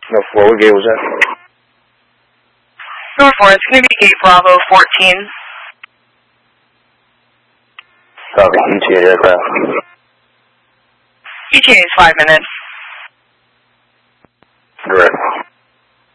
What gate was that? North 4, it's going to be gate Bravo 14. Copy, ETA aircraft. ETA is 5 minutes.